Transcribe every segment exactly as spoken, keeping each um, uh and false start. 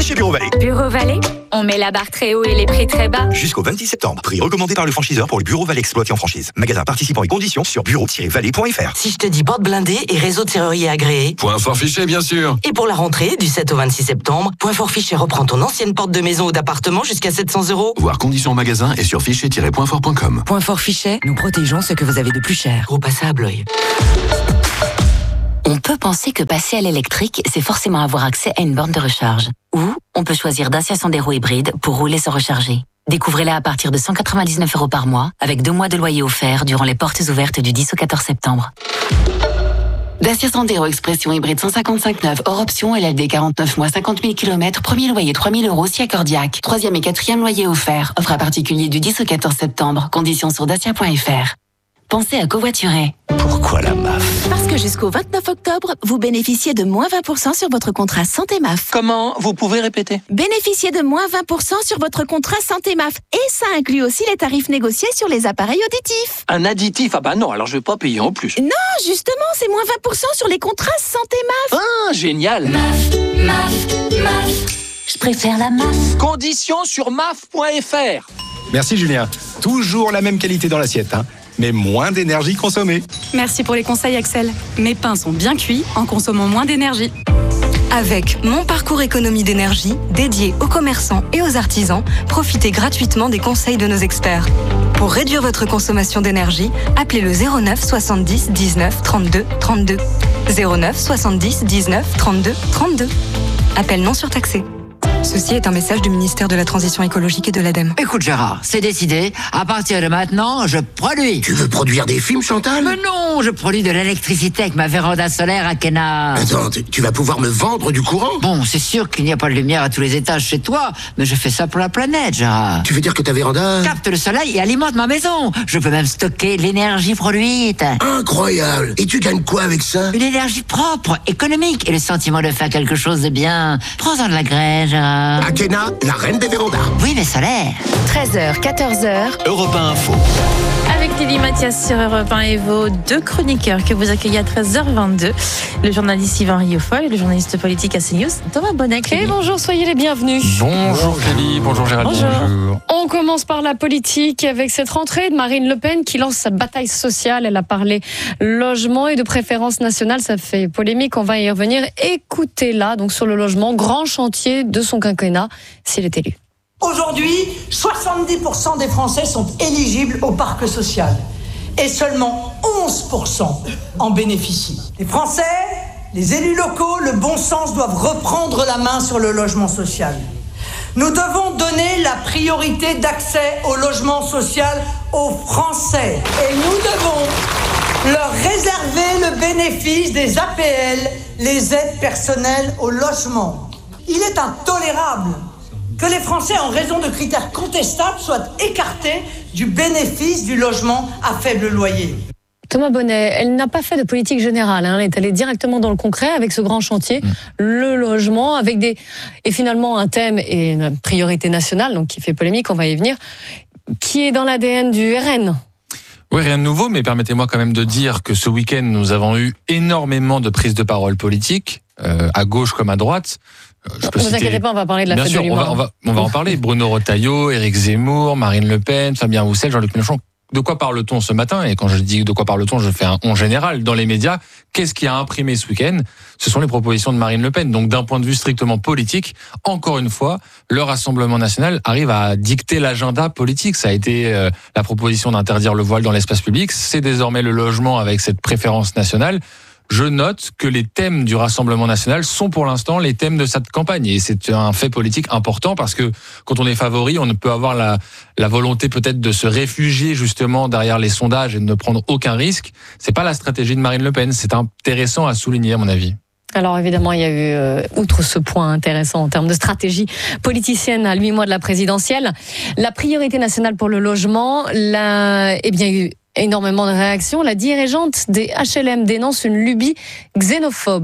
chez Bureau Vallée. Bureau Vallée, on met la barre très haut et les prix très bas. Jusqu'au vingt-six septembre. Prix recommandé par le franchiseur pour le Bureau Vallée exploité en franchise. Magasin participant et conditions sur bureau tiret vallée point f r. Si je te dis porte blindée et réseau de serrurier agréé. Point fort fichet, bien sûr. Et pour la rentrée, du sept au vingt-six septembre, Point fort fichet reprend ton ancienne porte de maison ou d'appartement jusqu'à sept cents euros. Voir conditions en magasin et sur fichet tiret point fort point com. Point fort fichet, nous protégeons ce que vous avez de plus cher. Gros passage à Blois. On peut penser que passer à l'électrique, c'est forcément avoir accès à une borne de recharge. Ou on peut choisir Dacia Sandero hybride pour rouler sans recharger. Découvrez-la à partir de cent quatre-vingt-dix-neuf euros par mois, avec deux mois de loyer offert durant les portes ouvertes du dix au quatorze septembre. Dacia Sandero Expression hybride cent cinquante-cinq neuf, hors option, L L D quarante-neuf mois, cinquante mille kilomètres, premier loyer trois mille euros si accordiaque. Troisième et quatrième loyer offert. Offre à particulier du dix au quatorze septembre. Conditions sur dacia point f r. Pensez à covoiturer. Pourquoi la M A F? Parce que jusqu'au vingt-neuf octobre, vous bénéficiez de moins vingt pour cent sur votre contrat Santé M A F. Comment? Vous pouvez répéter? Bénéficiez de moins vingt pour cent sur votre contrat Santé M A F. Et ça inclut aussi les tarifs négociés sur les appareils auditifs. Un additif? Ah bah non, alors je vais pas payer en plus. Non, justement, c'est moins vingt pour cent sur les contrats Santé M A F. Ah, génial. M A F, M A F, M A F. Je préfère la M A F. Conditions sur M A F point f r. Merci Julien. Toujours la même qualité dans l'assiette, hein, mais moins d'énergie consommée. Merci pour les conseils Axel. Mes pains sont bien cuits en consommant moins d'énergie. Avec Mon Parcours Économie d'énergie, dédié aux commerçants et aux artisans, profitez gratuitement des conseils de nos experts. Pour réduire votre consommation d'énergie, appelez le zéro neuf soixante-dix dix-neuf trente-deux trente-deux. zéro neuf soixante-dix dix-neuf trente-deux trente-deux. Appel non surtaxé. Ceci est un message du ministère de la Transition écologique et de l'ADEME. Écoute Gérard, c'est décidé. À partir de maintenant, je produis. Tu veux produire des films, Chantal? Mais non, je produis de l'électricité avec ma véranda solaire à Kena. Attends, tu vas pouvoir me vendre du courant? Bon, c'est sûr qu'il n'y a pas de lumière à tous les étages chez toi, mais je fais ça pour la planète, Gérard. Tu veux dire que ta véranda capte le soleil et alimente ma maison. Je peux même stocker l'énergie produite. Incroyable. Et tu gagnes quoi avec ça? Une énergie propre, économique et le sentiment de faire quelque chose de bien. Prends-en de la graine, Gérard. Akena, la reine des vérandas. Oui, mais solaire. treize heures, quatorze heures. Europe un Info. Avec Lily Mathias sur Europe un et vos deux chroniqueurs que vous accueillez à treize heures vingt-deux. Le journaliste Yvan Rioufol et le journaliste politique à CNews, Thomas Bonnet. Et bonjour, soyez les bienvenus. Bonjour Kelly, bonjour Géraldine. Bonjour. Bonjour. On commence par la politique avec cette rentrée de Marine Le Pen qui lance sa bataille sociale. Elle a parlé logement et de préférence nationale. Ça fait polémique, on va y revenir. Écoutez-la, donc sur le logement, grand chantier de son quinquennat s'il est élu. Aujourd'hui, soixante-dix pour cent des Français sont éligibles au parc social et seulement onze pour cent en bénéficient. Les Français, les élus locaux, le bon sens doivent reprendre la main sur le logement social. Nous devons donner la priorité d'accès au logement social aux Français et nous devons leur réserver le bénéfice des A P L, les aides personnelles au logement. Il est intolérable que les Français, en raison de critères contestables, soient écartés du bénéfice du logement à faible loyer. Thomas Bonnet, elle n'a pas fait de politique générale, hein. Elle est allée directement dans le concret avec ce grand chantier, mmh. le logement, avec des et finalement un thème et une priorité nationale, donc qui fait polémique, on va y venir, qui est dans l'A D N du R N. Oui, rien de nouveau, mais permettez-moi quand même de dire que ce week-end, nous avons eu énormément de prises de parole politiques, euh, à gauche comme à droite. Je peux ne vous citer... inquiétez pas, on va parler de la Bien fête sûr, de l'humour. On va, on, va, on va en parler. Bruno Retailleau, Éric Zemmour, Marine Le Pen, Fabien Roussel, Jean-Luc Mélenchon. De quoi parle-t-on ce matin? Et quand je dis de quoi parle-t-on, je fais un on général dans les médias. Qu'est-ce qui a imprimé ce week-end? Ce sont les propositions de Marine Le Pen. Donc d'un point de vue strictement politique, encore une fois, le Rassemblement national arrive à dicter l'agenda politique. Ça a été euh, la proposition d'interdire le voile dans l'espace public. C'est désormais le logement avec cette préférence nationale. Je note que les thèmes du Rassemblement national sont pour l'instant les thèmes de cette campagne. Et c'est un fait politique important parce que quand on est favori, on ne peut avoir la, la volonté peut-être de se réfugier justement derrière les sondages et de ne prendre aucun risque. C'est pas la stratégie de Marine Le Pen. C'est intéressant à souligner à mon avis. Alors évidemment, il y a eu, euh, outre ce point intéressant en termes de stratégie politicienne à huit mois de la présidentielle, la priorité nationale pour le logement, la, eh bien, il y a eu énormément de réactions. La dirigeante des H L M dénonce une lubie xénophobe.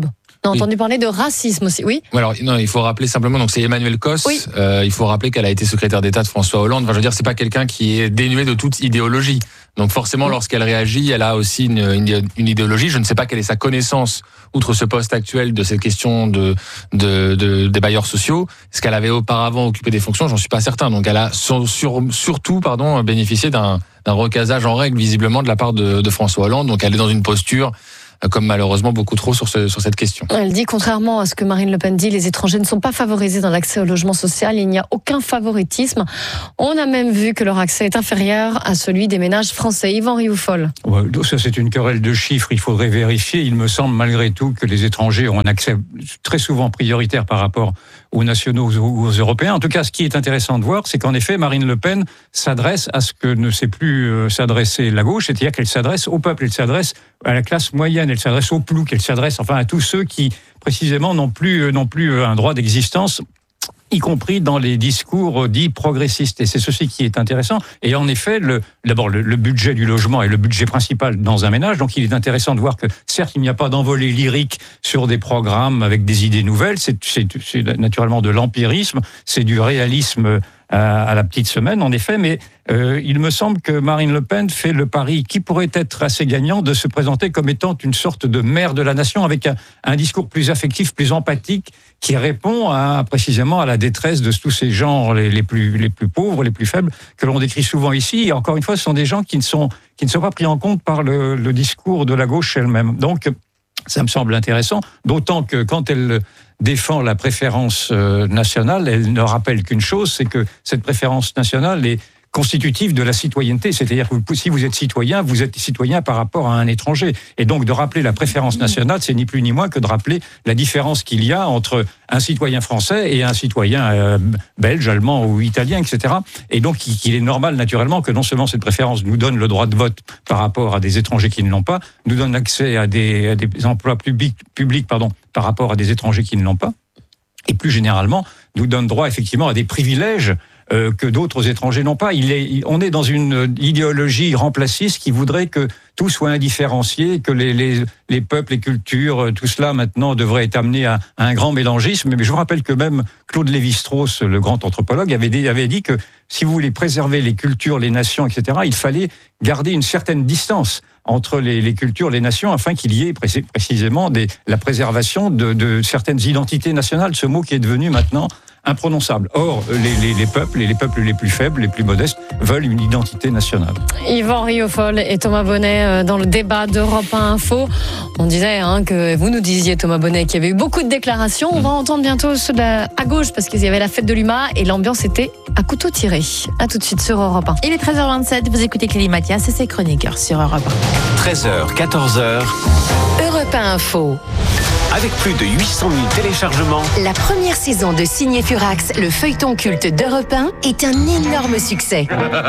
On a entendu parler de racisme aussi, oui. Alors, non, il faut rappeler simplement, donc c'est Emmanuelle Cos. Oui. Euh, il faut rappeler qu'elle a été secrétaire d'État de François Hollande. Enfin, je veux dire, c'est pas quelqu'un qui est dénué de toute idéologie. Donc forcément, lorsqu'elle réagit, elle a aussi une, une, une idéologie. Je ne sais pas quelle est sa connaissance, outre ce poste actuel, de cette question de, de, de des bailleurs sociaux. Est-ce qu'elle avait auparavant occupé des fonctions? J'en suis pas certain. Donc elle a sur, sur, surtout, pardon, bénéficié d'un, d'un recasage en règle visiblement de la part de, de François Hollande. Donc elle est dans une posture comme malheureusement beaucoup trop sur, ce, sur cette question. Elle dit, contrairement à ce que Marine Le Pen dit, les étrangers ne sont pas favorisés dans l'accès au logement social, il n'y a aucun favoritisme. On a même vu que leur accès est inférieur à celui des ménages français. Yvan Rioufol. Ouais, ça c'est une querelle de chiffres, il faudrait vérifier. Il me semble malgré tout que les étrangers ont un accès très souvent prioritaire par rapport aux nationaux ou aux Européens. En tout cas, ce qui est intéressant de voir, c'est qu'en effet, Marine Le Pen s'adresse à ce que ne sait plus euh, s'adresser la gauche, c'est-à-dire qu'elle s'adresse au peuple, elle s'adresse à la classe moyenne, elle s'adresse au plouc, elle s'adresse enfin à tous ceux qui, précisément, n'ont plus, euh, n'ont plus un droit d'existence, y compris dans les discours dits progressistes. Et c'est ceci qui est intéressant. Et en effet, le, d'abord, le, le budget du logement est le budget principal dans un ménage. Donc, il est intéressant de voir que, certes, il n'y a pas d'envolée lyrique sur des programmes avec des idées nouvelles. C'est, c'est, c'est naturellement de l'empirisme, c'est du réalisme à, à la petite semaine, en effet. Mais euh, il me semble que Marine Le Pen fait le pari qui pourrait être assez gagnant de se présenter comme étant une sorte de mère de la nation avec un, un discours plus affectif, plus empathique, qui répond à, précisément à la détresse de tous ces gens les, les, plus, les plus pauvres, les plus faibles, que l'on décrit souvent ici. Et encore une fois, ce sont des gens qui ne sont, qui ne sont pas pris en compte par le, le discours de la gauche elle-même. Donc, ça me semble intéressant, d'autant que quand elle défend la préférence nationale, elle ne rappelle qu'une chose, c'est que cette préférence nationale est constitutive de la citoyenneté, c'est-à-dire que si vous êtes citoyen, vous êtes citoyen par rapport à un étranger. Et donc de rappeler la préférence nationale, c'est ni plus ni moins que de rappeler la différence qu'il y a entre un citoyen français et un citoyen euh, belge, allemand ou italien, et cetera. Et donc qu'il est normal naturellement que non seulement cette préférence nous donne le droit de vote par rapport à des étrangers qui ne l'ont pas, nous donne accès à des, à des emplois publics, publics pardon, par rapport à des étrangers qui ne l'ont pas, et plus généralement nous donne droit effectivement à des privilèges Euh, que d'autres étrangers n'ont pas. Il est, on est dans une idéologie remplaciste qui voudrait que tout soit indifférencié, que les, les, les peuples, les cultures, tout cela maintenant devrait être amené à, à un grand mélangisme. Mais je vous rappelle que même Claude Lévi-Strauss, le grand anthropologue, avait dit, avait dit que si vous voulez préserver les cultures, les nations, et cetera, il fallait garder une certaine distance entre les, les cultures, les nations, afin qu'il y ait pré- précisément des, la préservation de, de certaines identités nationales, ce mot qui est devenu maintenant imprononçable. Or, les, les, les peuples, et les peuples les plus faibles, les plus modestes, veulent une identité nationale. Yvan Rioufol et Thomas Bonnet dans le débat d'Europe un Info. On disait hein, que vous nous disiez, Thomas Bonnet, qu'il y avait eu beaucoup de déclarations. On va entendre bientôt ceux de la, à gauche, parce qu'il y avait la fête de l'U M A et l'ambiance était à couteau tiré. À tout de suite sur Europe un. Il est treize heures vingt-sept, vous écoutez Clélie Mathias et ses chroniqueurs sur Europe un. treize heures, quatorze heures. Europe un Info. Avec plus de huit cent mille téléchargements, la première saison de Signé Furax, le feuilleton culte d'Europe un, est un énorme succès.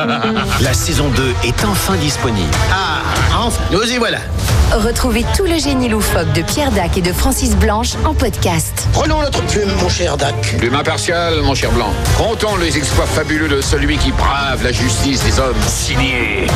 La saison deux est enfin disponible. Ah, enfin, nous y voilà. Retrouvez tout le génie loufoque de Pierre Dac et de Francis Blanche en podcast. Prenons notre plume, mon cher Dac. Plume impartiale, mon cher Blanc. Comptons les exploits fabuleux de celui qui brave la justice des hommes. Signé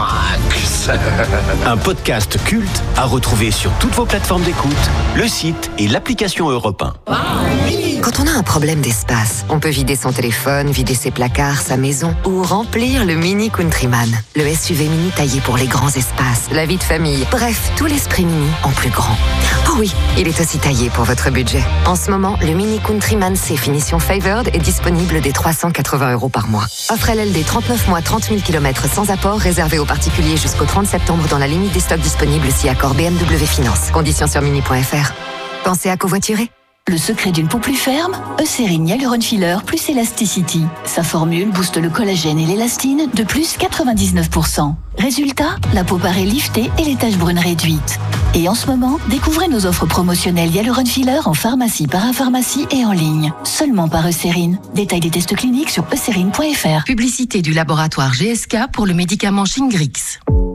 Furax. Un podcast culte à retrouver sur toutes vos plateformes d'écoute, le site et l'application Europe un. Quand on a un problème d'espace, on peut vider son téléphone, vider ses placards, sa maison ou remplir le Mini Countryman. Le S U V mini taillé pour les grands espaces, la vie de famille. Bref, tout l'esprit mini en plus grand. Oh oui, il est aussi taillé pour votre budget. En ce moment, le Mini Countryman C finition Favored est disponible dès trois cent quatre-vingts euros par mois. Offre L L D trente-neuf mois, trente mille kilomètres sans apport, réservé aux particuliers jusqu'au trente septembre dans la limite des stocks disponibles si accord B M W Finance. Conditions sur mini point f r. Pensez à covoiturer. Le secret d'une peau plus ferme, Eucérine Hyaluron Filler plus Elasticity. Sa formule booste le collagène et l'élastine de plus quatre-vingt-dix-neuf pour cent. Résultat, la peau paraît liftée et les taches brunes réduites. Et en ce moment, découvrez nos offres promotionnelles Hyaluron Filler en pharmacie, parapharmacie et en ligne. Seulement par Eucérine. Détail des tests cliniques sur eucérine point f r. Publicité du laboratoire G S K pour le médicament Shingrix.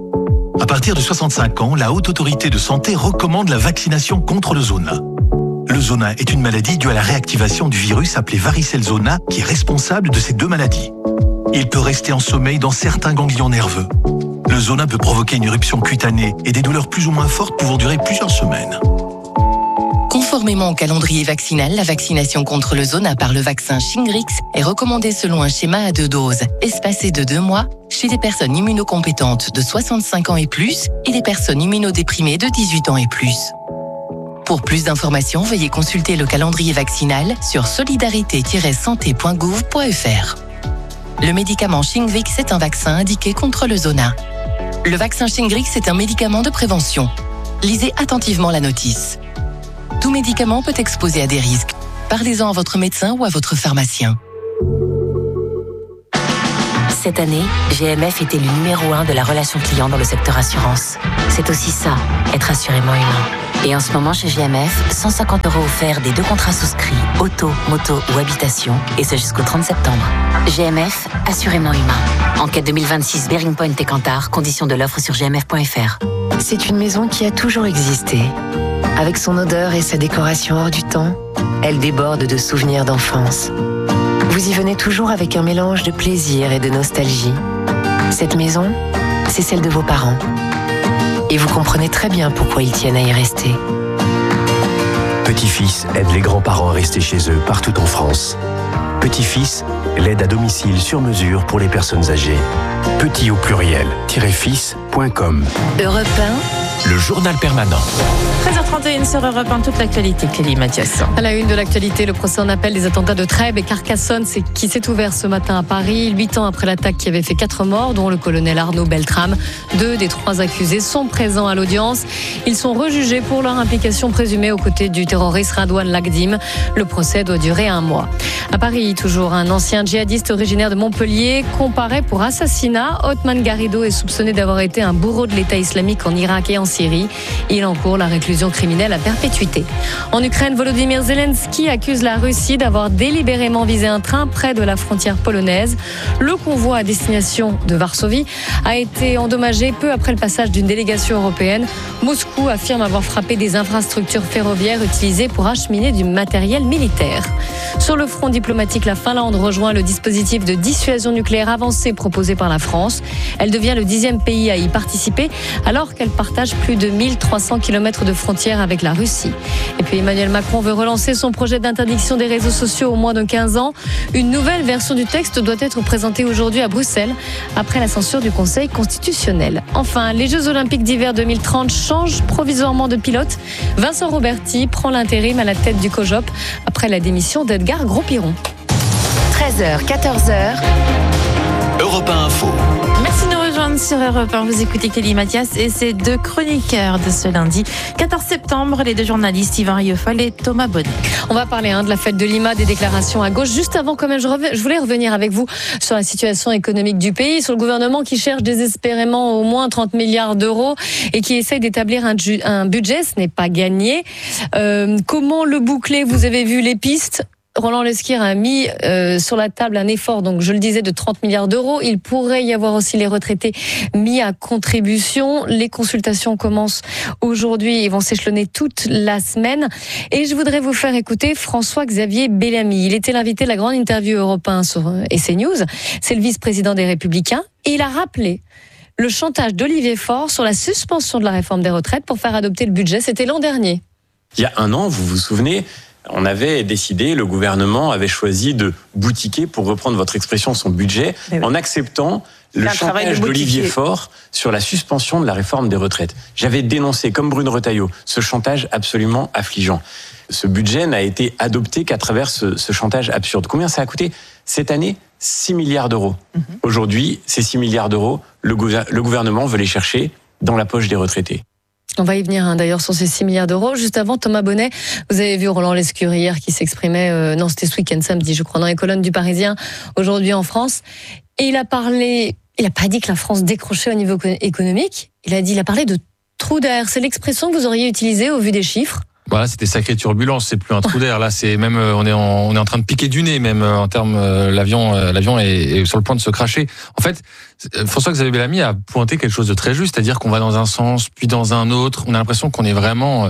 À partir de soixante-cinq ans, la Haute Autorité de Santé recommande la vaccination contre le zona. Le zona est une maladie due à la réactivation du virus appelé varicelle zona qui est responsable de ces deux maladies. Il peut rester en sommeil dans certains ganglions nerveux. Le zona peut provoquer une éruption cutanée et des douleurs plus ou moins fortes pouvant durer plusieurs semaines. Conformément au calendrier vaccinal, la vaccination contre le zona par le vaccin Shingrix est recommandée selon un schéma à deux doses, espacé de deux mois, chez les personnes immunocompétentes de soixante-cinq ans et plus et les personnes immunodéprimées de dix-huit ans et plus. Pour plus d'informations, veuillez consulter le calendrier vaccinal sur solidarité tiret santé point gouv point f r. Le médicament Shingrix est un vaccin indiqué contre le zona. Le vaccin Shingrix est un médicament de prévention. Lisez attentivement la notice. Tout médicament peut exposer à des risques. Parlez-en à votre médecin ou à votre pharmacien. Cette année, G M F était le numéro un de la relation client dans le secteur assurance. C'est aussi ça, être assurément humain. Et en ce moment, chez G M F, cent cinquante euros offerts des deux contrats souscrits, auto, moto ou habitation, et ce jusqu'au trente septembre. G M F, assurément humain. Enquête deux mille vingt-six, Bearing Point et Kantar, conditions de l'offre sur g m f point f r. C'est une maison qui a toujours existé. Avec son odeur et sa décoration hors du temps, elle déborde de souvenirs d'enfance. Vous y venez toujours avec un mélange de plaisir et de nostalgie. Cette maison, c'est celle de vos parents. Et vous comprenez très bien pourquoi ils tiennent à y rester. Petit-Fils aide les grands-parents à rester chez eux partout en France. Petit-Fils, l'aide à domicile sur mesure pour les personnes âgées. Petit au pluriel, fils point com. Europe un, le journal permanent. treize heures trente et un sur Europe un, toute l'actualité. Clélie Mathias. À la une de l'actualité, le procès en appel des attentats de Trèbes et Carcassonne c'est, qui s'est ouvert ce matin à Paris, huit ans après l'attaque qui avait fait quatre morts, dont le colonel Arnaud Beltrame. Deux des trois accusés sont présents à l'audience. Ils sont rejugés pour leur implication présumée aux côtés du terroriste Radouane Lagdim. Le procès doit durer un mois. À Paris, toujours un ancien djihadiste originaire de Montpellier comparé pour assassinat. Othman Garrido est soupçonné d'avoir été un bourreau de l'État islamique en Irak et en Syrie. Il encourt la réclusion criminelle à perpétuité. En Ukraine, Volodymyr Zelensky accuse la Russie d'avoir délibérément visé un train près de la frontière polonaise. Le convoi à destination de Varsovie a été endommagé peu après le passage d'une délégation européenne. Moscou affirme avoir frappé des infrastructures ferroviaires utilisées pour acheminer du matériel militaire. Sur le front diplomatique, la Finlande rejoint le dispositif de dissuasion nucléaire avancé proposé par la France. Elle devient le dixième pays à y participer alors qu'elle partage plus de mille trois cents kilomètres de frontière avec la Russie. Et puis Emmanuel Macron veut relancer son projet d'interdiction des réseaux sociaux au moins de quinze ans. Une nouvelle version du texte doit être présentée aujourd'hui à Bruxelles après la censure du Conseil constitutionnel. Enfin, les Jeux Olympiques d'hiver deux mille trente changent provisoirement de pilote. Vincent Roberti prend l'intérim à la tête du COJOP après la démission d'Edgar Gros-Piron. treize heures, quatorze heures. Europe un Info. Merci de nous rejoindre sur Europe un. Vous écoutez Clélie Mathias et ses deux chroniqueurs de ce lundi quatorze septembre, les deux journalistes Yvan Rieufol et Thomas Bonnet. On va parler hein, de la fête de Lima, des déclarations à gauche. Juste avant, quand même, je, rev- je voulais revenir avec vous sur la situation économique du pays, sur le gouvernement qui cherche désespérément au moins trente milliards d'euros et qui essaye d'établir un, ju- un budget. Ce n'est pas gagné. Euh, comment le boucler ? Vous avez vu les pistes. Roland Lescure a mis euh, sur la table un effort, donc je le disais, de trente milliards d'euros. Il pourrait y avoir aussi les retraités mis à contribution. Les consultations commencent aujourd'hui et vont s'échelonner toute la semaine. Et je voudrais vous faire écouter François-Xavier Bellamy. Il était l'invité de la grande interview Europe un sur et CNews. C'est le vice-président des Républicains. Et il a rappelé le chantage d'Olivier Faure sur la suspension de la réforme des retraites pour faire adopter le budget. C'était l'an dernier. Il y a un an, vous vous souvenez, on avait décidé, le gouvernement avait choisi de boutiquer, pour reprendre votre expression, son budget, oui. en acceptant le chantage d'Olivier Faure sur la suspension de la réforme des retraites. J'avais dénoncé, comme Bruno Retailleau, ce chantage absolument affligeant. Ce budget n'a été adopté qu'à travers ce, ce chantage absurde. Combien ça a coûté ? Cette année, six milliards d'euros. Mm-hmm. Aujourd'hui, ces six milliards d'euros, le, gouver- le gouvernement veut les chercher dans la poche des retraités. On va y venir hein, d'ailleurs sur ces six milliards d'euros. Juste avant, Thomas Bonnet, vous avez vu Roland Lescure hier qui s'exprimait, euh, non c'était ce week-end samedi je crois, dans les colonnes du Parisien, aujourd'hui en France. Et il a parlé, il n'a pas dit que la France décrochait au niveau économique, il a dit, il a parlé de trou d'air. C'est l'expression que vous auriez utilisée au vu des chiffres. Voilà, c'était sacrée turbulence, c'est plus un trou d'air. Là, c'est même, on est en, on est en train de piquer du nez, même en termes, euh, l'avion, euh, l'avion est, est sur le point de se cracher. En fait, François-Xavier Bellamy a pointé quelque chose de très juste, c'est-à-dire qu'on va dans un sens, puis dans un autre. On a l'impression qu'on est vraiment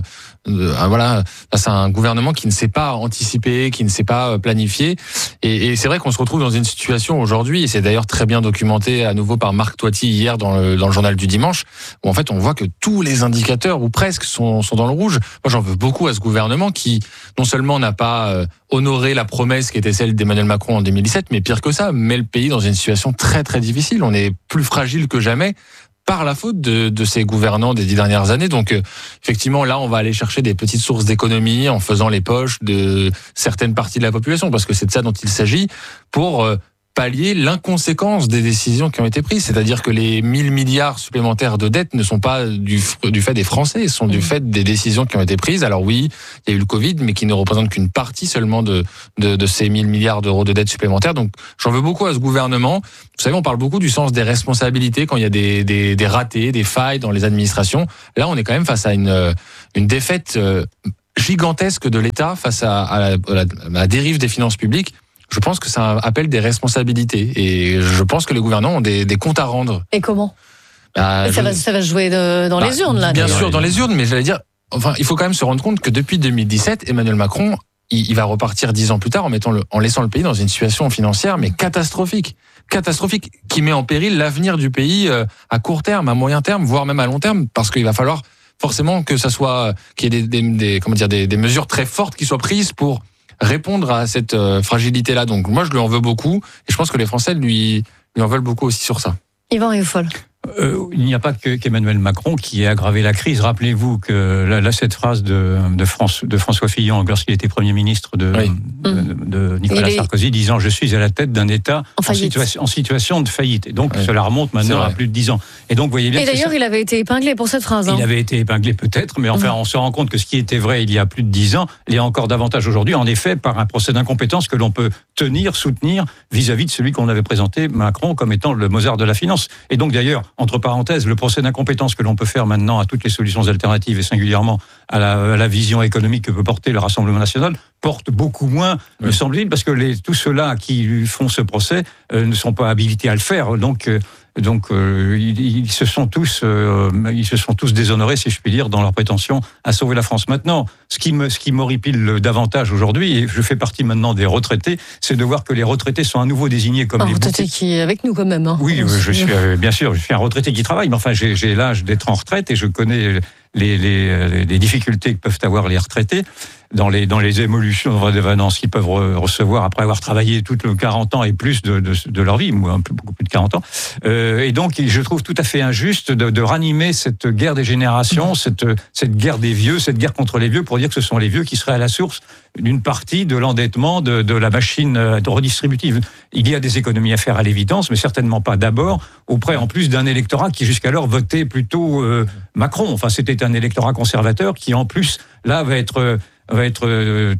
euh, voilà, face à un gouvernement qui ne sait pas anticiper, qui ne sait pas planifier. Et, et c'est vrai qu'on se retrouve dans une situation aujourd'hui, et c'est d'ailleurs très bien documenté à nouveau par Marc Toiti hier dans le, dans le journal du dimanche, où en fait on voit que tous les indicateurs, ou presque, sont, sont dans le rouge. Moi j'en veux beaucoup à ce gouvernement qui non seulement n'a pas euh, honoré la promesse qui était celle d'Emmanuel Macron en deux mille dix-sept, mais pire que ça, met le pays dans une situation très très difficile. On est plus fragile que jamais par la faute de, de ces gouvernants des dix dernières années. Donc, euh, effectivement, là, on va aller chercher des petites sources d'économie en faisant les poches de certaines parties de la population, parce que c'est de ça dont il s'agit, pour euh, pallier l'inconséquence des décisions qui ont été prises. C'est-à-dire que les mille milliards supplémentaires de dettes ne sont pas du, du fait des Français, ils sont mmh. du fait des décisions qui ont été prises. Alors oui, il y a eu le Covid, mais qui ne représente qu'une partie seulement de, de, de ces mille milliards d'euros de dettes supplémentaires. Donc, j'en veux beaucoup à ce gouvernement. Vous savez, on parle beaucoup du sens des responsabilités quand il y a des, des, des ratés, des failles dans les administrations. Là, on est quand même face à une, une défaite gigantesque de l'État face à, à, la, à, la, à la dérive des finances publiques. Je pense que ça appelle des responsabilités. Et je pense que les gouvernants ont des, des comptes à rendre. Et comment bah, ça, je... va, ça va se jouer de, dans bah, les urnes, là. Bien sûr, dans les urnes, mais j'allais dire, enfin, il faut quand même se rendre compte que depuis deux mille dix-sept, Emmanuel Macron, il, il va repartir dix ans plus tard en, mettant le, en laissant le pays dans une situation financière, mais catastrophique. Catastrophique, qui met en péril l'avenir du pays à court terme, à moyen terme, voire même à long terme, parce qu'il va falloir forcément que ça soit, qu'il y ait des, des, des, comment dire, des, des mesures très fortes qui soient prises pour répondre à cette euh, fragilité-là. Donc moi, je lui en veux beaucoup, et je pense que les Français lui, lui en veulent beaucoup aussi sur ça. Yvan Rioufol. Euh, il n'y a pas que, qu'Emmanuel Macron qui a aggravé la crise. Rappelez-vous que là, là cette phrase de, de, France, de François Fillon lorsqu'il était Premier ministre de, oui. de, de Nicolas est... Sarkozy, disant « Je suis à la tête d'un État en, en, situation, en situation de faillite ». Et donc oui. cela remonte maintenant à plus de dix ans. Et donc, voyez bien. Et d'ailleurs, il avait été épinglé pour cette phrase. Hein. Il avait été épinglé peut-être, mais enfin, mmh. on se rend compte que ce qui était vrai il y a plus de dix ans, il y a encore davantage aujourd'hui, en effet, par un procès d'incompétence que l'on peut tenir, soutenir vis-à-vis de celui qu'on avait présenté, Macron, comme étant le Mozart de la finance. Et donc, d'ailleurs, entre parenthèses, le procès d'incompétence que l'on peut faire maintenant à toutes les solutions alternatives et singulièrement à la, à la vision économique que peut porter le Rassemblement national porte beaucoup moins, oui. me semble-t-il, parce que les, tous ceux-là qui lui font ce procès euh, ne sont pas habilités à le faire. Donc, euh, donc euh, ils, ils se sont tous, euh, ils se sont tous déshonorés, si je puis dire, dans leur prétention à sauver la France. Maintenant, ce qui me, ce qui m'horripile davantage aujourd'hui, et je fais partie maintenant des retraités, c'est de voir que les retraités sont à nouveau désignés comme un les retraité bouquets. Qui est avec nous quand même. Hein. Oui, je suis euh, bien sûr, je suis un retraité qui travaille, mais enfin, j'ai, j'ai l'âge d'être en retraite et je connais les, les, les difficultés que peuvent avoir les retraités dans les, dans les émolutions de redevances qu'ils peuvent recevoir après avoir travaillé toutes les quarante ans et plus de, de, de leur vie, ou un peu beaucoup plus de quarante ans. Euh, et donc, je trouve tout à fait injuste de, de ranimer cette guerre des générations, cette, cette guerre des vieux, cette guerre contre les vieux, pour dire que ce sont les vieux qui seraient à la source d'une partie de l'endettement de, de la machine redistributive. Il y a des économies à faire à l'évidence, mais certainement pas d'abord auprès, en plus, d'un électorat qui jusqu'alors votait plutôt euh, Macron. Enfin, c'était un électorat conservateur qui, en plus, là, va être... va être euh,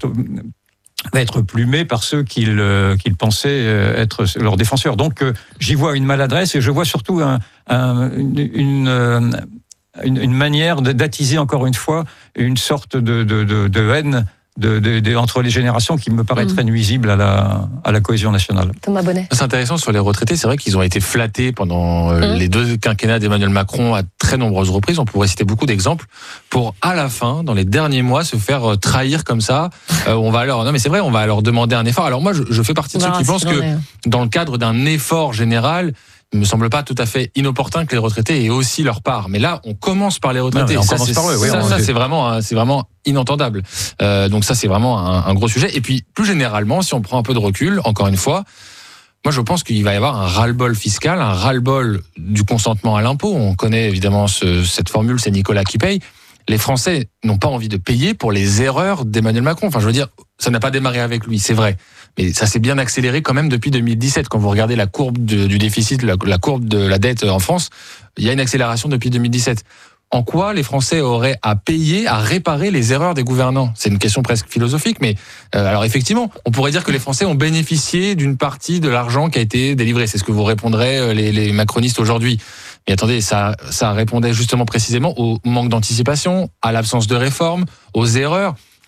va être plumé par ceux qu'ils euh, qu'ils pensaient euh, être leurs défenseurs. Donc euh, j'y vois une maladresse et je vois surtout un, un, une, une, euh, une, une manière d'attiser encore une fois une sorte de, de, de, de haine De, de, de, entre les générations qui me paraît très nuisible à la, à la cohésion nationale. Thomas Bonnet. C'est intéressant sur les retraités, c'est vrai qu'ils ont été flattés pendant euh, mmh. les deux quinquennats d'Emmanuel Macron à très nombreuses reprises. On pourrait citer beaucoup d'exemples pour, à la fin, dans les derniers mois, se faire trahir comme ça. Euh, on va alors, non mais c'est vrai, on va leur demander un effort. Alors moi, je, je fais partie de ceux qui pensent que dans le cadre d'un effort général, il me semble pas tout à fait inopportun que les retraités aient aussi leur part. Mais là, on commence par les retraités. Non, on ça, commence par eux, oui, ça, ça c'est vraiment, c'est vraiment inentendable. Euh, donc ça, c'est vraiment un, un gros sujet. Et puis, plus généralement, si on prend un peu de recul, encore une fois, moi, je pense qu'il va y avoir un ras-le-bol fiscal, un ras-le-bol du consentement à l'impôt. On connaît évidemment ce, cette formule, c'est Nicolas qui paye. Les Français n'ont pas envie de payer pour les erreurs d'Emmanuel Macron. Enfin, je veux dire, ça n'a pas démarré avec lui, c'est vrai. Mais ça s'est bien accéléré quand même depuis deux mille dix-sept. Quand vous regardez la courbe de, du déficit, la, la courbe de la dette en France, il y a une accélération depuis deux mille dix-sept. En quoi les Français auraient à payer, à réparer les erreurs des gouvernants ? C'est une question presque philosophique, mais euh, alors effectivement, on pourrait dire que les Français ont bénéficié d'une partie de l'argent qui a été délivré. C'est ce que vous répondrez les, les macronistes aujourd'hui. Mais attendez, ça, ça répondait justement précisément au manque d'anticipation, à l'absence de réforme, aux erreurs.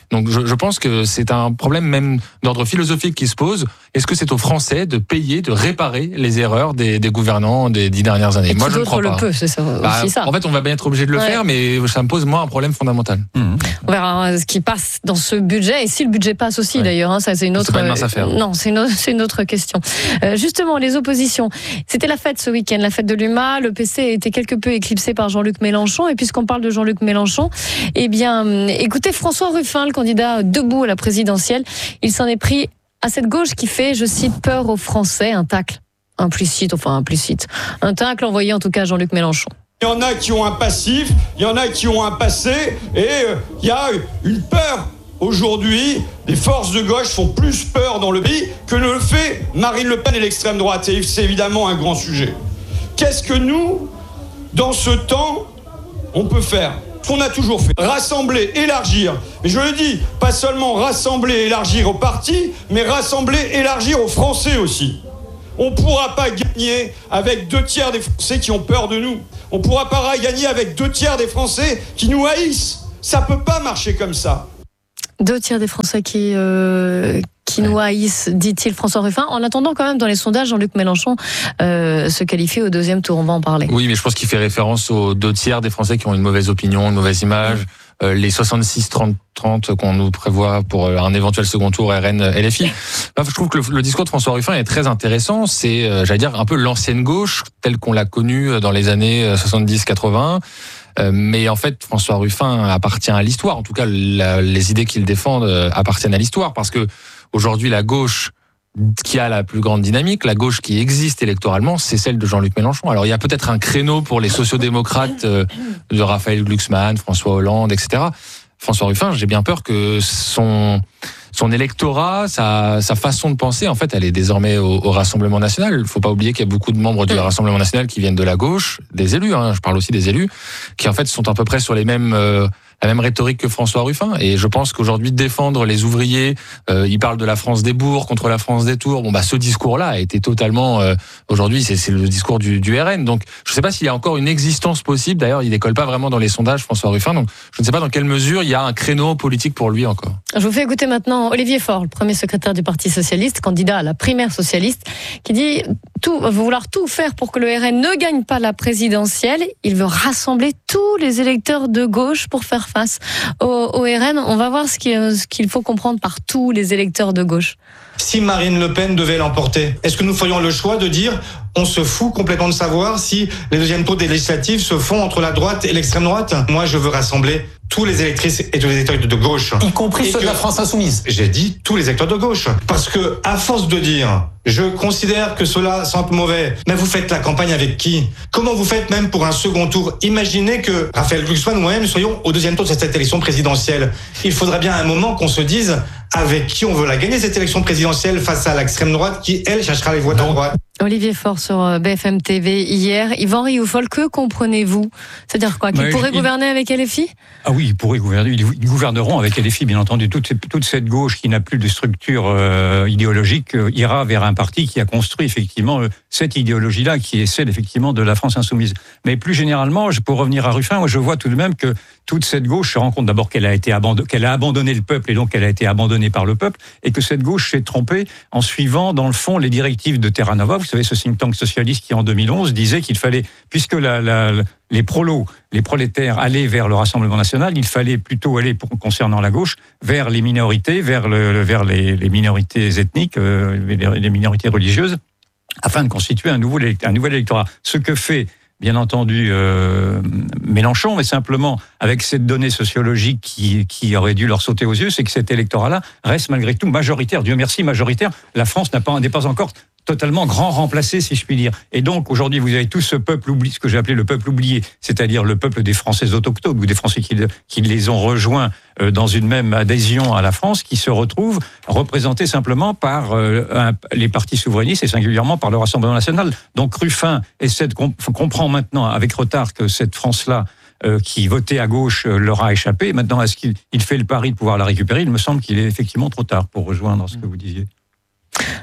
Donc je, je pense que c'est un problème même d'ordre philosophique qui se pose. Est-ce que c'est aux Français de payer, de réparer les erreurs des, des gouvernants des dix dernières années? Et moi, je ne crois le pas. peut, c'est ça, bah, aussi ça. En fait, on va bien être obligé de le ouais. faire, mais ça me pose moi un problème fondamental. Mmh. On verra ce qui passe dans ce budget et si le budget passe aussi ouais. d'ailleurs. Hein, ça c'est une autre. C'est pas une mince affaire. Non, c'est une, c'est une autre question. Euh, justement, les oppositions. C'était la fête ce week-end, la fête de l'U M A. Le P C a été quelque peu éclipsé par Jean-Luc Mélenchon. Et puisqu'on parle de Jean-Luc Mélenchon, eh bien, écoutez François Ruffin, le candidat debout à la présidentielle. Il s'en est pris à cette gauche qui fait, je cite, peur aux Français, un tacle implicite, enfin implicite, un tacle envoyé en tout cas à Jean-Luc Mélenchon. Il y en a qui ont un passif, il y en a qui ont un passé, et euh, il y a une peur. Aujourd'hui, les forces de gauche font plus peur dans le pays que ne le fait Marine Le Pen et l'extrême droite. Et c'est évidemment un grand sujet. Qu'est-ce que nous, dans ce temps, on peut faire ? Ce qu'on a toujours fait. Rassembler, élargir. Mais je le dis, pas seulement rassembler, élargir aux partis, mais rassembler, élargir aux Français aussi. On ne pourra pas gagner avec deux tiers des Français qui ont peur de nous. On ne pourra pas gagner avec deux tiers des Français qui nous haïssent. Ça ne peut pas marcher comme ça. Deux tiers des Français qui, euh, qui nous haïssent, dit-il François Ruffin. En attendant quand même dans les sondages, Jean-Luc Mélenchon euh, se qualifie au deuxième tour. On va en parler. Oui, mais je pense qu'il fait référence aux deux tiers des Français qui ont une mauvaise opinion, une mauvaise image. Mmh. Euh, les soixante-six trente trente qu'on nous prévoit pour un éventuel second tour R N L F I. Là, je trouve que le, le discours de François Ruffin est très intéressant. C'est, euh, j'allais dire, un peu l'ancienne gauche telle qu'on l'a connue dans les années soixante-dix quatre-vingts. Euh, mais en fait, François Ruffin appartient à l'histoire. En tout cas, la, les idées qu'il défend euh, appartiennent à l'histoire, parce que aujourd'hui, la gauche qui a la plus grande dynamique, la gauche qui existe électoralement, c'est celle de Jean-Luc Mélenchon. Alors, il y a peut-être un créneau pour les sociodémocrates euh, de Raphaël Glucksmann, François Hollande, et cetera. François Ruffin, j'ai bien peur que son son électorat, sa, sa façon de penser, en fait, elle est désormais au, au Rassemblement national. Il ne faut pas oublier qu'il y a beaucoup de membres du Rassemblement national qui viennent de la gauche, des élus, hein, je parle aussi des élus, qui en fait sont à peu près sur les mêmes... Euh, la même rhétorique que François Ruffin. Et je pense qu'aujourd'hui, défendre les ouvriers, euh, il parle de la France des bourgs contre la France des tours. Bon, bah, ce discours-là a été totalement, euh, aujourd'hui, c'est, c'est le discours du, du R N. Donc, je ne sais pas s'il y a encore une existence possible. D'ailleurs, il décolle pas vraiment dans les sondages, François Ruffin. Donc, je ne sais pas dans quelle mesure il y a un créneau politique pour lui encore. Je vous fais écouter maintenant Olivier Faure, le premier secrétaire du Parti socialiste, candidat à la primaire socialiste, qui dit tout, vouloir tout faire pour que le R N ne gagne pas la présidentielle. Il veut rassembler tous les électeurs de gauche pour faire face au, au R N. On va voir ce qu'il, ce qu'il faut comprendre par tous les électeurs de gauche. Si Marine Le Pen devait l'emporter, est-ce que nous ferions le choix de dire on se fout complètement de savoir si les deuxièmes tours des législatives se font entre la droite et l'extrême droite? Moi, je veux rassembler tous les électrices et tous les électeurs de gauche. Y compris et ceux que... de la France insoumise. J'ai dit tous les électeurs de gauche. Parce que, à force de dire, je considère que cela sente mauvais, mais vous faites la campagne avec qui? Comment vous faites même pour un second tour? Imaginez que Raphaël Glucksmann ou moi-même soyons au deuxième tour de cette élection présidentielle. Il faudrait bien à un moment qu'on se dise avec qui on veut la gagner, cette élection présidentielle, face à l'extrême droite qui, elle, cherchera les voix de la droite. Olivier Faure sur B F M T V hier. Yvan Rioufol, que comprenez-vous? C'est-à-dire quoi? Qu'ils bah, pourraient il... gouverner avec L F I? Ah oui, ils pourraient gouverner. Ils gouverneront avec L F I, bien entendu. Toute, toute cette gauche qui n'a plus de structure euh, idéologique euh, ira vers un parti qui a construit effectivement euh, cette idéologie-là, qui est celle effectivement de la France insoumise. Mais plus généralement, pour revenir à Ruffin, je vois tout de même que toute cette gauche se rend compte d'abord qu'elle a été abandonnée, qu'elle a abandonné le peuple et donc qu'elle a été abandonnée par le peuple, et que cette gauche s'est trompée en suivant dans le fond les directives de Terra Nova. Vous savez, ce think tank socialiste qui en deux mille onze disait qu'il fallait, puisque la, la, les prolos, les prolétaires allaient vers le Rassemblement national, il fallait plutôt aller, pour, concernant la gauche, vers les minorités, vers, le, vers les, les minorités ethniques, euh, les, les minorités religieuses, afin de constituer un, nouveau, un nouvel électorat. Ce que fait bien entendu euh, Mélenchon, mais simplement avec cette donnée sociologique qui, qui aurait dû leur sauter aux yeux, c'est que cet électorat-là reste malgré tout majoritaire. Dieu merci, majoritaire. La France n'a pas, n'est pas encore totalement grand remplacé, si je puis dire. Et donc, aujourd'hui, vous avez tout ce peuple oublié, ce que j'ai appelé le peuple oublié, c'est-à-dire le peuple des Français autochtones, ou des Français qui, qui les ont rejoints dans une même adhésion à la France, qui se retrouvent représentés simplement par euh, un, les partis souverainistes et singulièrement par le Rassemblement national. Donc, Ruffin essaie de comp- comprend maintenant, avec retard, que cette France-là, Euh, qui votait à gauche euh, leur a échappé. Maintenant, est-ce qu'il il fait le pari de pouvoir la récupérer? Il me semble qu'il est effectivement trop tard pour rejoindre ce que vous disiez.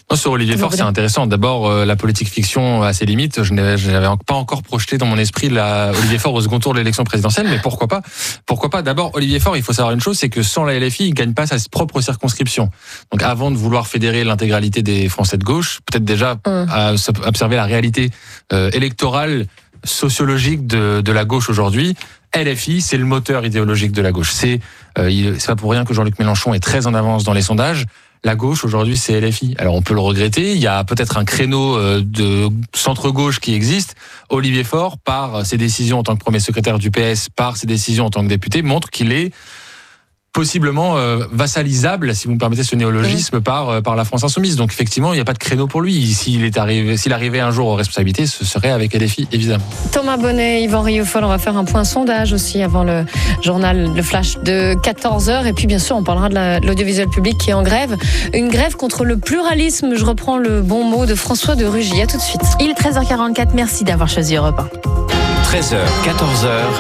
Non, sur Olivier Faure, c'est intéressant. D'abord, euh, la politique fiction a ses limites. Je n'avais pas encore projeté dans mon esprit la Olivier Faure au second tour de l'élection présidentielle, mais pourquoi pas? Pourquoi pas? D'abord, Olivier Faure, il faut savoir une chose, c'est que sans la L F I, il gagne pas sa propre circonscription. Donc, avant de vouloir fédérer l'intégralité des Français de gauche, peut-être déjà mmh. à observer la réalité euh, électorale, sociologique de, de la gauche aujourd'hui. L F I, c'est le moteur idéologique de la gauche. C'est, euh, c'est pas pour rien que Jean-Luc Mélenchon est très en avance dans les sondages. La gauche, aujourd'hui, c'est L F I. Alors, on peut le regretter. Il y a peut-être un créneau de centre-gauche qui existe. Olivier Faure, par ses décisions en tant que premier secrétaire du P S, par ses décisions en tant que député, montre qu'il est possiblement euh, vassalisable, si vous me permettez ce néologisme, oui. par euh, par la France insoumise. Donc effectivement, il n'y a pas de créneau pour lui. S'il est arrivé, s'il arrivait un jour aux responsabilités, ce serait avec L F I, évidemment. Thomas Bonnet, Yvan Rioufol, on va faire un point sondage aussi avant le journal, le flash de quatorze heures. Et puis bien sûr, on parlera de, la, de l'audiovisuel public qui est en grève. Une grève contre le pluralisme. Je reprends le bon mot de François de Rugy. À tout de suite. Il est treize heures quarante-quatre. Merci d'avoir choisi Europe un. treize heures, quatorze heures.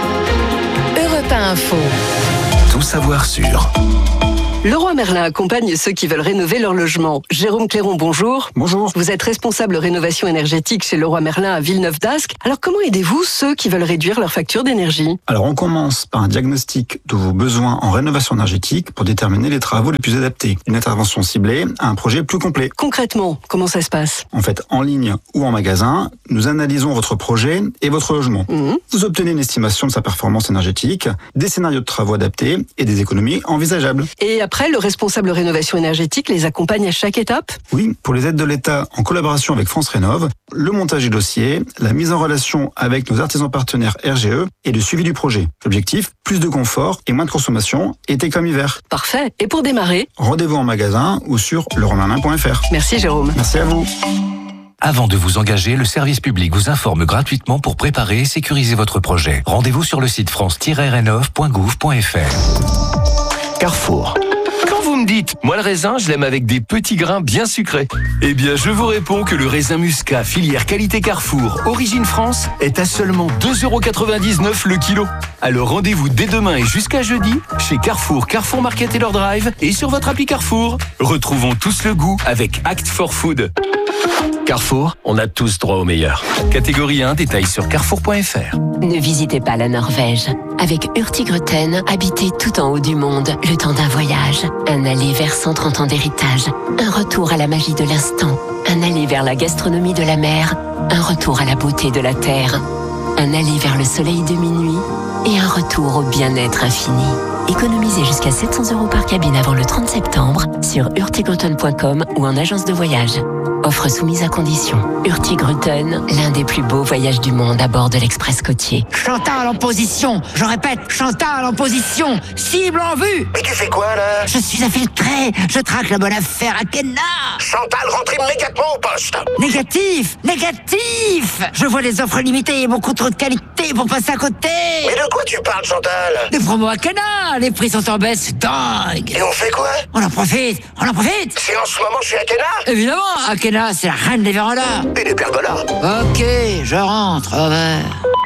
Europe un Info. Tout savoir sur. Leroy Merlin accompagne ceux qui veulent rénover leur logement. Jérôme Clairon, bonjour. Bonjour. Vous êtes responsable rénovation énergétique chez Leroy Merlin à Villeneuve-d'Ascq. Alors comment aidez-vous ceux qui veulent réduire leur facture d'énergie ? Alors on commence par un diagnostic de vos besoins en rénovation énergétique pour déterminer les travaux les plus adaptés. Une intervention ciblée à un projet plus complet. Concrètement, comment ça se passe ? En fait, en ligne ou en magasin, nous analysons votre projet et votre logement. Mmh. Vous obtenez une estimation de sa performance énergétique, des scénarios de travaux adaptés et des économies envisageables. Et après, le responsable rénovation énergétique les accompagne à chaque étape ? Oui, pour les aides de l'État en collaboration avec France Rénov', le montage du dossier, la mise en relation avec nos artisans partenaires R G E et le suivi du projet. L'objectif, plus de confort et moins de consommation, été comme hiver. Parfait. Et pour démarrer ? Rendez-vous en magasin ou sur leroy merlin point f r. Merci Jérôme. Merci à vous. Avant de vous engager, le service public vous informe gratuitement pour préparer et sécuriser votre projet. Rendez-vous sur le site france tiret rénov point gouv point f r. Carrefour. Vous me dites, moi le raisin, je l'aime avec des petits grains bien sucrés. Eh bien, je vous réponds que le raisin muscat filière qualité Carrefour, origine France, est à seulement deux euros quatre-vingt-dix-neuf le kilo. Alors rendez-vous dès demain et jusqu'à jeudi chez Carrefour, Carrefour Market et leur drive et sur votre appli Carrefour. Retrouvons tous le goût avec Act for Food. Carrefour, on a tous droit au meilleur. Catégorie un, détails sur carrefour point f r. Ne visitez pas la Norvège. Avec Hurtigruten, habitez tout en haut du monde le temps d'un voyage. Un aller vers cent trente ans d'héritage. Un retour à la magie de l'instant. Un aller vers la gastronomie de la mer. Un retour à la beauté de la terre. Un aller vers le soleil de minuit. Et un retour au bien-être infini. Économisez jusqu'à sept cents euros par cabine avant le trente septembre sur hurtigruten point com ou en agence de voyage. Offre soumise à condition. Hurtigruten, l'un des plus beaux voyages du monde à bord de l'Express côtier. Chantal en position. Je répète, Chantal en position. Cible en vue. Mais tu fais quoi là ? Je suis infiltré. Je traque la bonne affaire à Kenna. Chantal, rentre immédiatement au poste. Négatif, négatif. Je vois les offres limitées et beaucoup trop de qualité pour passer à côté. Mais de quoi tu parles, Chantal ? Des promos à Kenna. Les prix sont en baisse, c'est dingue. Et on fait quoi ? On en profite, on en profite. C'est en ce moment chez Akena ? Évidemment, Akena. C'est la reine des vérandas. Et des pergolas. Ok, je rentre, over.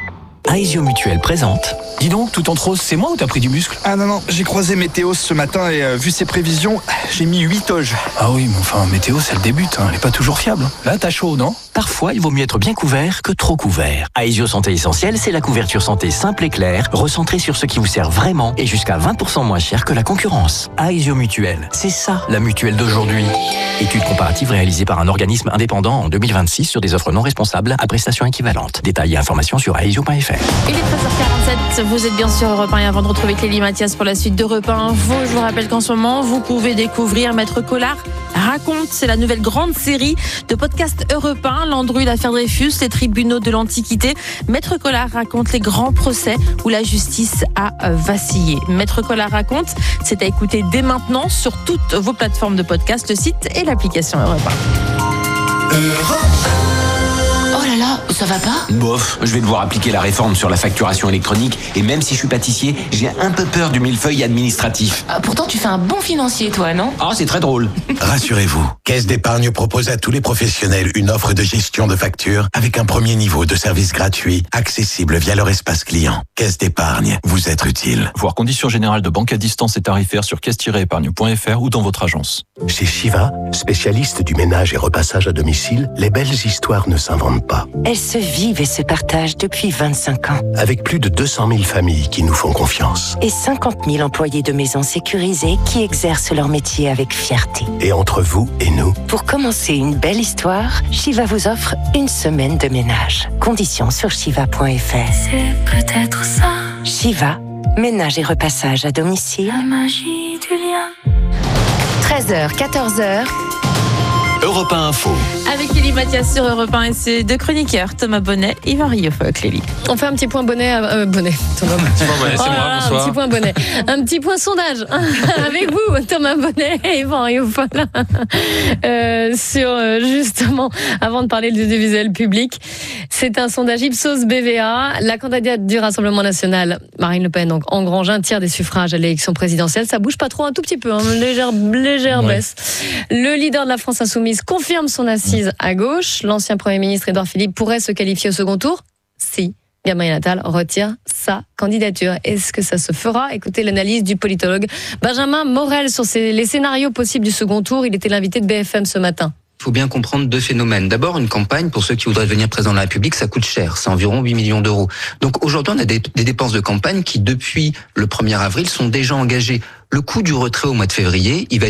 Aesio Mutuelle présente. Dis donc, tout en rose, c'est moi ou t'as pris du muscle ? Ah non, non, j'ai croisé Météo ce matin et euh, vu ses prévisions, j'ai mis huit oges. Ah oui, mais enfin, Météo, ça le débute, hein. Elle est pas toujours fiable. Là, t'as chaud, non ? Parfois, il vaut mieux être bien couvert que trop couvert. Aesio Santé Essentielle, c'est la couverture santé simple et claire, recentrée sur ce qui vous sert vraiment et jusqu'à vingt pour cent moins cher que la concurrence. Aesio Mutuelle, c'est ça, la mutuelle d'aujourd'hui. Étude comparative réalisée par un organisme indépendant en deux mille vingt-six sur des offres non responsables à prestations équivalentes. Détails et informations sur aesio point f r. Il est treize heures quarante-sept, vous êtes bien sur Europe un et avant de retrouver Clélie Mathias pour la suite d'Europe un Info, je vous rappelle qu'en ce moment, vous pouvez découvrir Maître Collard raconte, c'est la nouvelle grande série de podcasts Europe un, Landru, l'affaire Dreyfus, les tribunaux de l'Antiquité. Maître Collard raconte les grands procès où la justice a vacillé. Maître Collard raconte, c'est à écouter dès maintenant sur toutes vos plateformes de podcast, le site et l'application Europe un. Europe un. Oh là là, ça va pas? Bof, je vais devoir appliquer la réforme sur la facturation électronique et même si je suis pâtissier, j'ai un peu peur du millefeuille administratif. Ah, pourtant, tu fais un bon financier, toi, non? Ah, c'est très drôle. Rassurez-vous, Caisse d'épargne propose à tous les professionnels une offre de gestion de factures avec un premier niveau de service gratuit, accessible via leur espace client. Caisse d'épargne, vous êtes utile. Voir conditions générales de banque à distance et tarifaires sur caisse tiret épargne point f r ou dans votre agence. Chez Shiva, spécialiste du ménage et repassage à domicile, les belles histoires ne s'inventent pas. Elles se vivent et se partagent depuis vingt-cinq ans. Avec plus de deux cent mille familles qui nous font confiance. Et cinquante mille employés de maisons sécurisées qui exercent leur métier avec fierté. Et entre vous et nous, pour commencer une belle histoire, Shiva vous offre une semaine de ménage. Conditions sur shiva point f r. C'est peut-être ça. Shiva, ménage et repassage à domicile. La magie du lien. treize heures, quatorze heures. Europe un Info. Avec Clélie Mathias sur Europe un et ses deux chroniqueurs, Thomas Bonnet, Yvan Rioufol, Clélie. On fait un petit point bonnet. Euh, bonnet. Thomas. Petit point bonnet, c'est Oh là moi, là, bonsoir. Un petit point bonnet. Un petit point sondage avec vous, Thomas Bonnet et Yvan Rioufol. Euh, sur euh, justement, avant de parler du visuel public, c'est un sondage Ipsos B V A. La candidate du Rassemblement National, Marine Le Pen, donc engrange un tiers des suffrages à l'élection présidentielle. Ça bouge pas trop, un tout petit peu, hein, légère, légère Ouais. baisse. Le leader de la France Insoumise confirme son assise à gauche. L'ancien Premier ministre Édouard Philippe pourrait se qualifier au second tour si Gabriel Attal retire sa candidature. Est-ce que ça se fera? Écoutez l'analyse du politologue Benjamin Morel sur ces- les scénarios possibles du second tour. Il était l'invité de B F M ce matin. Il faut bien comprendre deux phénomènes. D'abord, une campagne, pour ceux qui voudraient devenir président de la République, ça coûte cher. C'est environ huit millions d'euros. Donc aujourd'hui, on a des, des dépenses de campagne qui, depuis le premier avril, sont déjà engagées. Le coût du retrait au mois de février, il va